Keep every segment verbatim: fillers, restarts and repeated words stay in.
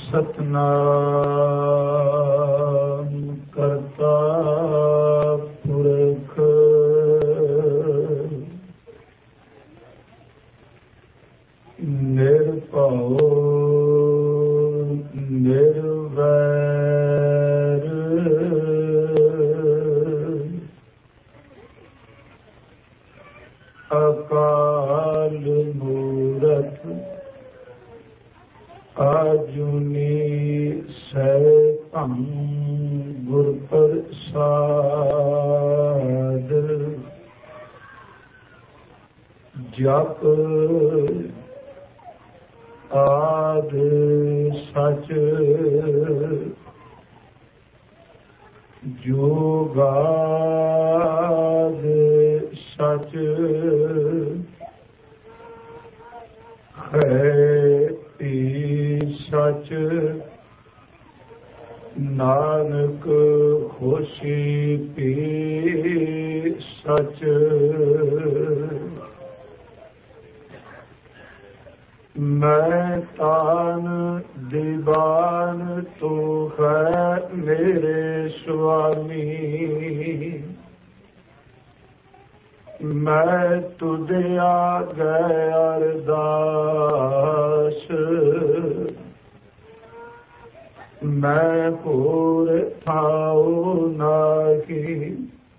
ਸਤਨਾਮ ਕਰਤਾ ਪੁਰਖ ਨਿਰਭਉ ਨਿਰਵੈਰ ਅਕਾਲ ਮੂਰਤ ਆਜੂਨੀ ਸੈਭੰ ਗੁਰ ਪ੍ਰਸਾਦ ਜਪ ਆਦਿ ਸਚ ਜੁਗਾਦ ਸਚ ਹੈ ਸਚ ਨਾਨਕ ਹੋਸੀ ਪੀ ਸਚ ਮੈਂ ਤਾਨ ਦੀਵਾਨ ਤੂੰ ਹੈ ਮੇਰੇ ਸੁਆਮੀ ਮੈਂ ਤੁਧ ਆਗੇ ਅਰਦਾਸ ਮੈਂ ਹੋਰ ਥਾਉ ਨਾਹੀ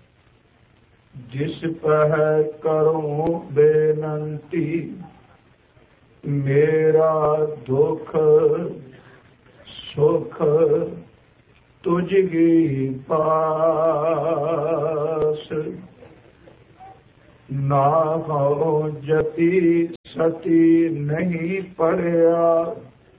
ਜਿਸ ਪਹਿ ਕਰੂੰ ਬੇਨੰਤੀ ਮੇਰਾ ਦੁਖ ਸੁਖ ਤੁਝੀ ਪਾਸ ਨਾ ਹੋ ਜਤੀ ਸਤੀ ਨਹੀਂ ਪੜਿਆ